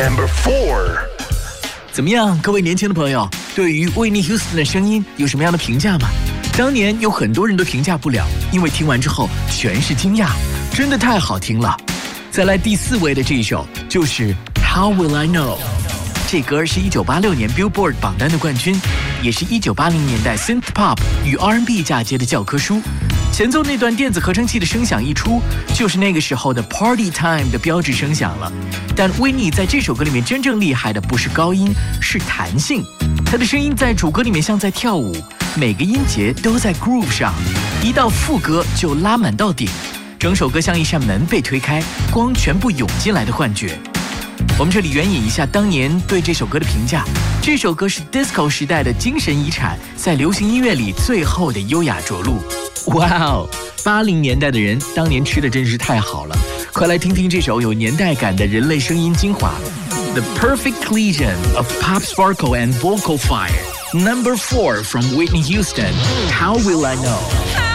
Number 4. 怎么样，各位年轻的朋友，对于惠妮休斯顿的声音有什么样的评价吗？当年有很多人都评价不了，因为听完之后全是惊讶，真的太好听了。再来第4位的这一首就是 How Will I Know。 这歌是1986年 Billboard 榜单的冠军，也是1980年代 Synth Pop 与 R&B 嫁接的教科书。前奏那段电子合成器的声响一出，就是那个时候的 Party Time 的标志声响了。但惠妮在这首歌里面真正厉害的不是高音，是弹性。她的声音在主歌里面像在跳舞，每个音节都在 groove 上，一到副歌就拉满到顶，整首歌像一扇门被推开，光全部涌进来的幻觉。我们这里援引一下当年对这首歌的评价，这首歌是 disco 时代的精神遗产，在流行音乐里最后的优雅着陆。哇哦，80年代的人当年吃的真是太好了，快来听听这首有年代感的人类声音精华。 The perfect collision of pop sparkle and vocal fire. Number 4 from Whitney Houston, How Will I Know?